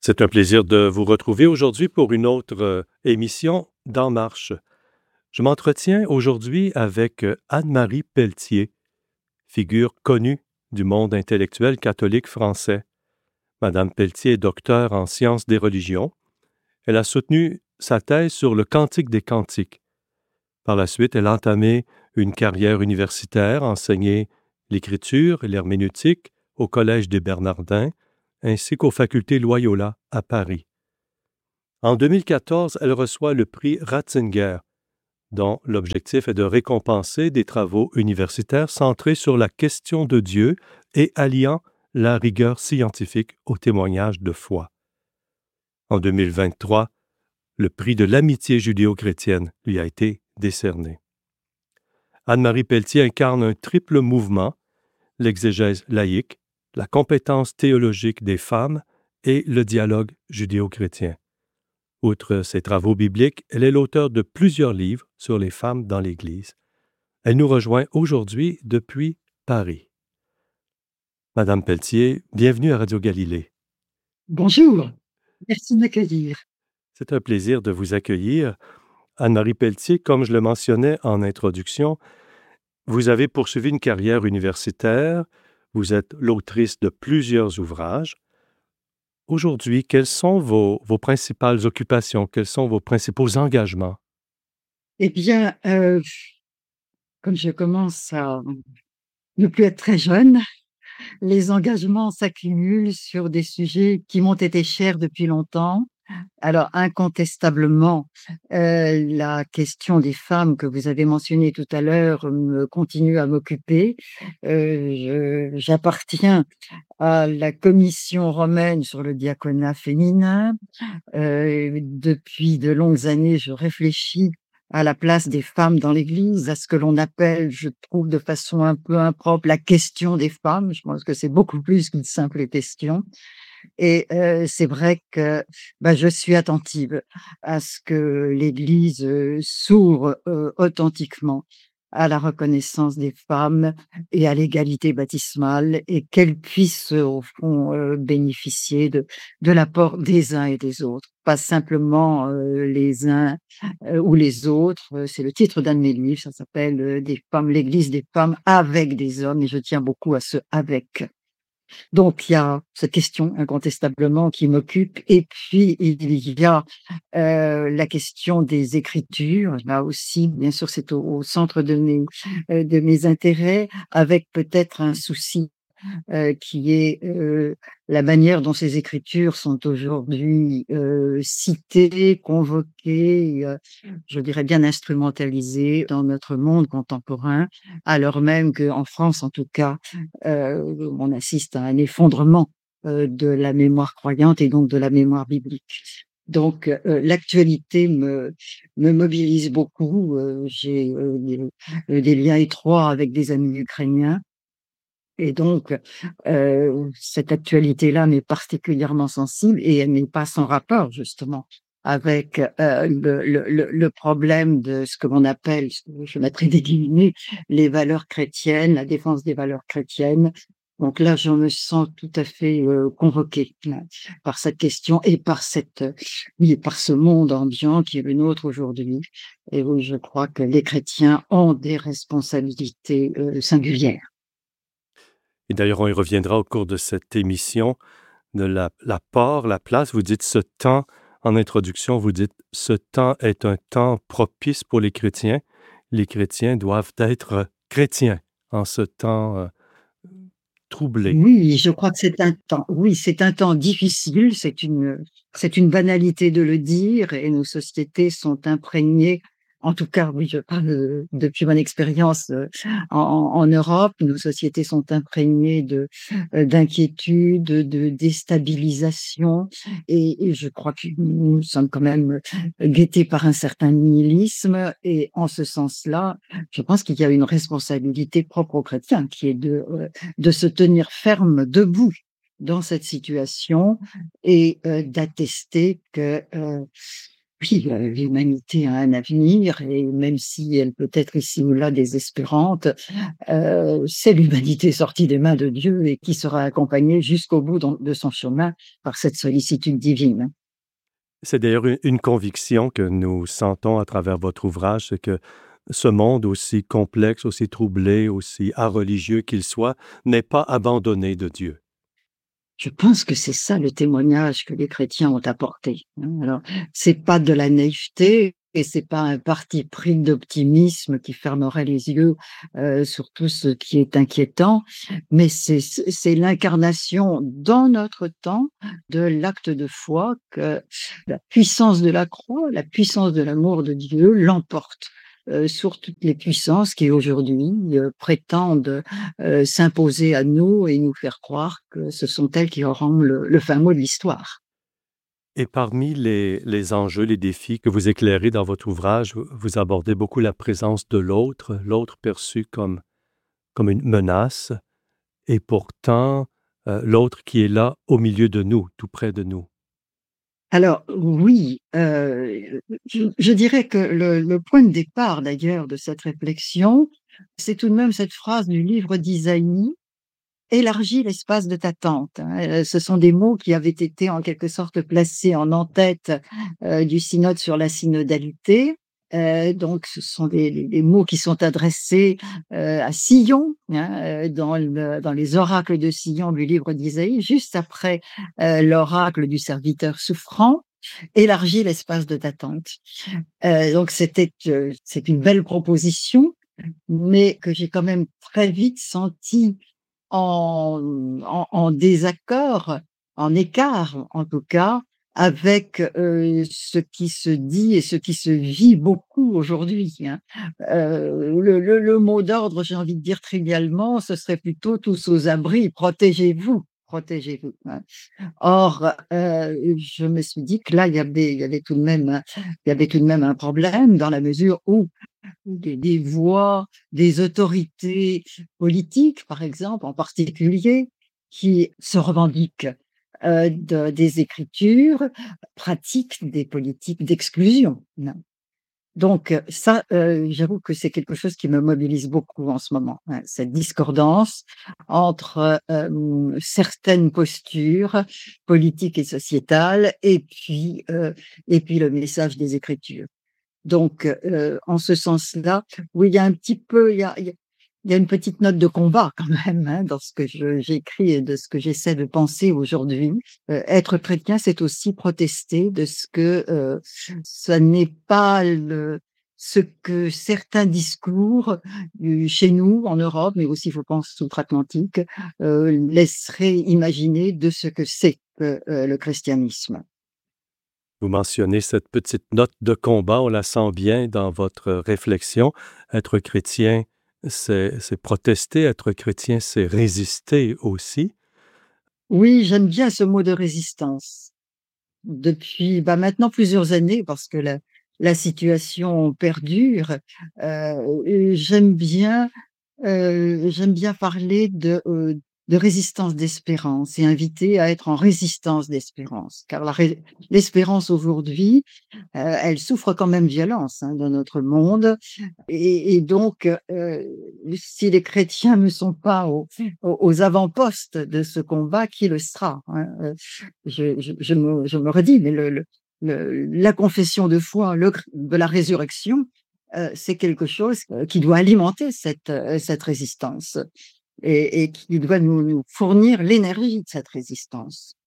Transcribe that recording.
C'est un plaisir de vous retrouver aujourd'hui pour une autre émission d'En Marche. Je m'entretiens aujourd'hui avec Anne-Marie Pelletier, figure connue du monde intellectuel catholique français. Madame Pelletier est docteure en sciences des religions. Elle a soutenu sa thèse sur le Cantique des Cantiques. Par la suite, elle a entamé une carrière universitaire, enseigné l'écriture et l'herméneutique au Collège des Bernardins, ainsi qu'aux facultés Loyola à Paris. En 2014, elle reçoit le prix Ratzinger, dont l'objectif est de récompenser des travaux universitaires centrés sur la question de Dieu et alliant la rigueur scientifique au témoignage de foi. En 2023, le prix de l'amitié judéo-chrétienne lui a été décerné. Anne-Marie Pelletier incarne un triple mouvement, l'exégèse laïque, la compétence théologique des femmes et le dialogue judéo-chrétien. Outre ses travaux bibliques, elle est l'auteure de plusieurs livres sur les femmes dans l'Église. Elle nous rejoint aujourd'hui depuis Paris. Madame Pelletier, bienvenue à Radio Galilée. Bonjour, merci de m'accueillir. C'est un plaisir de vous accueillir. Anne-Marie Pelletier, comme je le mentionnais en introduction, vous avez poursuivi une carrière universitaire, vous êtes l'autrice de plusieurs ouvrages. Aujourd'hui, quelles sont vos principales occupations? Quels sont vos principaux engagements? Eh bien, comme je commence à ne plus être très jeune, les engagements s'accumulent sur des sujets qui m'ont été chers depuis longtemps. Alors, incontestablement, la question des femmes que vous avez mentionnée tout à l'heure me continue à m'occuper. J'appartiens à la commission romaine sur le diaconat féminin. Depuis de longues années, je réfléchis à la place des femmes dans l'Église, à ce que l'on appelle, je trouve de façon un peu impropre, la question des femmes. Je pense que c'est beaucoup plus qu'une simple question. Et c'est vrai que je suis attentive à ce que l'Église s'ouvre authentiquement à la reconnaissance des femmes et à l'égalité baptismale, et qu'elles puissent au fond bénéficier de l'apport des uns et des autres, pas simplement les uns ou les autres. C'est le titre d'un de mes livres, ça s'appelle Des femmes, l'Église des femmes avec des hommes, et je tiens beaucoup à ce avec. Donc, il y a cette question incontestablement qui m'occupe, et puis il y a la question des Écritures. Là aussi, bien sûr, c'est au centre de mes intérêts, avec peut-être un souci qui est la manière dont ces Écritures sont aujourd'hui citées, convoquées, je dirais bien instrumentalisées dans notre monde contemporain, alors même qu'en France, en tout cas, on assiste à un effondrement de la mémoire croyante et donc de la mémoire biblique. Donc, l'actualité me mobilise beaucoup. J'ai des liens étroits avec des amis ukrainiens. Et donc, cette actualité-là m'est particulièrement sensible, et elle n'est pas sans rapport justement avec le problème de ce que l'on appelle, je mettrai des guillemets, les valeurs chrétiennes, la défense des valeurs chrétiennes. Donc là, je me sens tout à fait convoquée là, par cette question et par par ce monde ambiant qui est le nôtre aujourd'hui. Et oui, je crois que les chrétiens ont des responsabilités singulières. Et d'ailleurs, on y reviendra au cours de cette émission, de l'apport, la place. Vous dites ce temps, en introduction, vous dites ce temps est un temps propice pour les chrétiens. Les chrétiens doivent être chrétiens en ce temps troublé. Oui, je crois que c'est un temps difficile, c'est une banalité de le dire, et nos sociétés sont imprégnées, en tout cas, oui, je parle depuis mon expérience en Europe, nos sociétés sont imprégnées d'inquiétude, de déstabilisation, et je crois que nous sommes quand même guettés par un certain nihilisme, et en ce sens-là, je pense qu'il y a une responsabilité propre aux chrétiens qui est de se tenir ferme, debout dans cette situation, et d'attester que Oui, l'humanité a un avenir et même si elle peut être ici ou là désespérante, c'est l'humanité sortie des mains de Dieu et qui sera accompagnée jusqu'au bout de son chemin par cette sollicitude divine. C'est d'ailleurs une conviction que nous sentons à travers votre ouvrage, c'est que ce monde aussi complexe, aussi troublé, aussi religieux qu'il soit, n'est pas abandonné de Dieu. Je pense que c'est ça le témoignage que les chrétiens ont apporté, hein. Alors, c'est pas de la naïveté et c'est pas un parti pris d'optimisme qui fermerait les yeux, sur tout ce qui est inquiétant, mais c'est l'incarnation dans notre temps de l'acte de foi que la puissance de la croix, la puissance de l'amour de Dieu l'emporte, sur toutes les puissances qui aujourd'hui, prétendent s'imposer à nous et nous faire croire que ce sont elles qui auront le fin mot de l'histoire. Et parmi les enjeux, les défis que vous éclairez dans votre ouvrage, vous abordez beaucoup la présence de l'autre, l'autre perçu comme une menace, et pourtant l'autre qui est là au milieu de nous, tout près de nous. Alors oui, je dirais que le point de départ d'ailleurs de cette réflexion, c'est tout de même cette phrase du livre d'Isaïe: «Élargis l'espace de ta tente», hein. Ce sont des mots qui avaient été en quelque sorte placés en en-tête, du synode sur la synodalité. Donc ce sont des mots qui sont adressés, à Sion, hein, dans les oracles de Sion du livre d'Isaïe, juste après, l'oracle du serviteur souffrant: «Élargis l'espace de ta tente». Donc c'est une belle proposition, mais que j'ai quand même très vite sentie en désaccord, en écart en tout cas, avec, ce qui se dit et ce qui se vit beaucoup aujourd'hui, hein. Le mot d'ordre, j'ai envie de dire trivialement, ce serait plutôt: «Tous aux abris, protégez-vous, protégez-vous», hein. Or, je me suis dit que là, il y avait tout de même un problème dans la mesure où des voix, des autorités politiques, par exemple, en particulier, qui se revendiquent, des écritures, pratiquent des politiques d'exclusion. Donc, ça, j'avoue que c'est quelque chose qui me mobilise beaucoup en ce moment, hein, cette discordance entre, certaines postures politiques et sociétales et puis le message des écritures. Donc, en ce sens-là, oui, il y a un petit peu il y a une petite note de combat quand même, hein, dans ce que j'écris et de ce que j'essaie de penser aujourd'hui. Être chrétien, c'est aussi protester de ce que, ça n'est pas ce que certains discours, chez nous, en Europe, mais aussi, je pense, outre-Atlantique, laisseraient imaginer de ce que c'est que, le christianisme. Vous mentionnez cette petite note de combat, on la sent bien dans votre réflexion. Être chrétien, c'est protester, être chrétien, c'est résister aussi. Oui, j'aime bien ce mot de résistance. Depuis, bah, maintenant plusieurs années parce que la situation perdure, j'aime bien parler de résistance d'espérance et inviter à être en résistance d'espérance. Car l'espérance aujourd'hui, elle souffre quand même violence, hein, dans notre monde et donc, si les chrétiens ne sont pas aux avant-postes de ce combat, qui le sera, hein? Je me redis, mais la confession de foi, de la résurrection, c'est quelque chose, qui doit alimenter cette résistance et qui doit nous fournir l'énergie de cette résistance.